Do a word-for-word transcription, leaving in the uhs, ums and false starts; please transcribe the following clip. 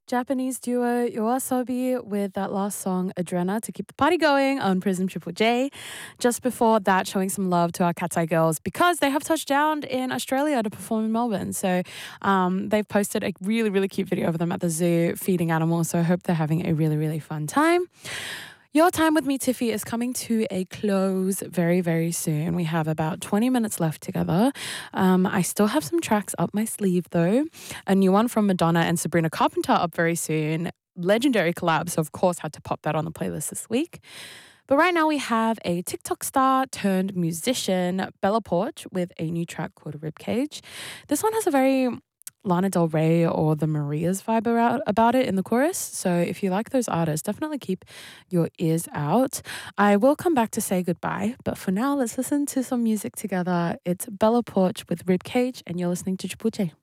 Japanese duo Yoasobi with that last song Adrena to keep the party going on Prism Triple J. Just before that, showing some love to our Cat's Eye Girls because they have touched down in Australia to perform in Melbourne. So um, they've posted a really, really cute video of them at the zoo feeding animals. So I hope they're having a really, really fun time. Your time with me, Tiffy, is coming to a close very, very soon. We have about twenty minutes left together. Um, I still have some tracks up my sleeve, though. A new one from Madonna and Sabrina Carpenter up very soon. Legendary collab, so of course had to pop that on the playlist this week. But right now we have a TikTok star turned musician, Bella Porch, with a new track called Ribcage. This one has a very Lana Del Rey or the Marias vibe around, about it in the chorus. So if you like those artists, definitely keep your ears out. I will come back to say goodbye, but for now, let's listen to some music together. It's Bella Porch with Ribcage, and you're listening to Triple J.